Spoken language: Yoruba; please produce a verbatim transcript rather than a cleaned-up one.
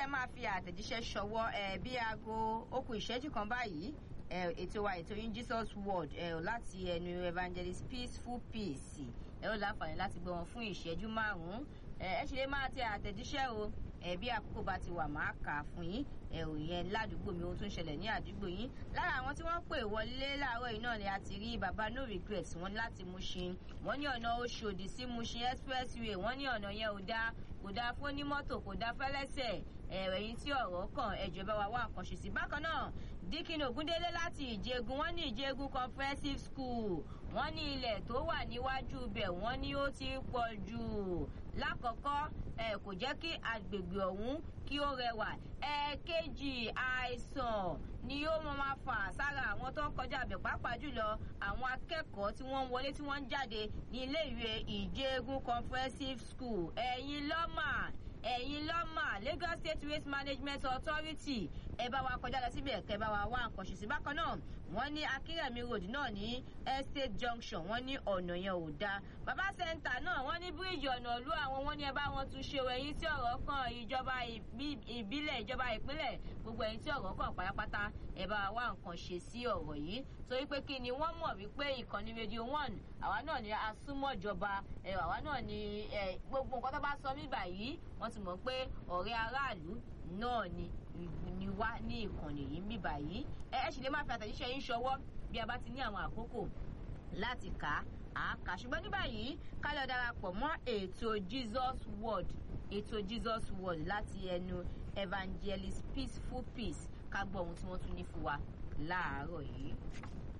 ẹ máa fi àtẹ̀jíṣẹ́ ṣọwọ́ ẹ bí aago ó kù ìṣẹ́jú kan báyìí ètò wa ètò yín Jesus Word láti ẹnu Evangelist Peaceful Peace ẹ ó láǹfààní láti gbọ́ wọn fún ìṣẹ́jú márùn-ún ẹ ṣe lè máa tẹ àtẹ̀jíṣẹ́ o bí àkókò bá ti wà máa kà á fún yín ò yẹn ládùúgbò mi ohun tó ń ṣẹlẹ̀ ní àdúgbò yín. Lára àwọn tí wọ́n pè wọlé láàárọ̀ yìí náà ni a ti rí baba no regret wọ́n ní láti Mushin, wọ́n ní ọ̀nà Oṣòdì sí Mushin expressway, wọ́n ní ọ̀nà yẹn ò dáa kò dáa fún onímọ́tò kò dáa fẹ́lẹ́sẹ̀ ẹ̀yìn tí ọ̀rọ̀ kàn ẹ̀jọ̀ bá wa wá nǹkan ṣe sí. Bákan náà Dikin Ogundele láti Ìjẹ̀gùn, wọ́n ní Ìjẹ̀gùn comprehensive school, wọ́n ní ilẹ̀ tó wà níwájú ibẹ̀ wọ́n ní ó ti pọ̀ jù. Lákọ̀ọ́kọ́ ẹ kò jẹ́ kí agbègbè ọ̀hún kí ó rẹwà. Ẹ̀ẹ̀kejì àìsàn ni ó mọ máa fà sára àwọn tó ń kọjá abẹ pàápàá jùlọ àwọn akẹ́kọ̀ọ́ tí wọ́n ń wọlé tí wọ́n ń jáde ní ilé ìwé Ìjẹ̀gùn comprehensive school. ẹ̀yin lọ́mà ẹ̀yin lọ́mà Lagos State Waste Management Authority ẹ bá wa kọjá lọ síbẹ̀ kẹ́ bá wa wá nǹkan ṣe sí. Bákan náà wọ́n ní Akínrẹ̀mí road náà ní Estate Junction wọ́n ní ọ̀nà yẹn ò dáa. Bàbá center náà wọ́n ní bíríìjì ọ̀nà ìlú àwọn wọ́n ní ẹ bá wọn tún ṣe ẹ̀yin tí ọ̀rọ̀ kan ìjọba ìbílẹ̀ ìjọba ìpínlẹ̀ gbogbo ẹ̀yin tí ọ̀rọ̀ kan pátápátá ẹ bá wa wá nǹkan ṣe sí ọ̀rọ̀ yìí torí pé kí ni wọ́n mọ̀ wípé ìkànnì Radio One àwa náà ni asúmọ̀jọba àwa náà ni gbogbo nǹkan tó bá sọ mí báyìí wọ́n ti mọ̀ pé ọ̀rẹ́ aráàlú náà ni ni wá ní ìkànnì yìí ń bí báyìí ẹ ẹ sì lè máa fi àtẹ̀jíṣẹ́ yín ṣọwọ́ bí a bá ti ní àwọn àkókò láti kà á kà ṣùgbọ́n ní báyìí ká lọ darapọ̀ mọ́ ètò Jesus Word ètò Jesus Word láti ẹnu Evangelist Peaceful Peace ká gbọ́ ohun tí wọ́n tún ní fún wa láàárọ̀ yìí.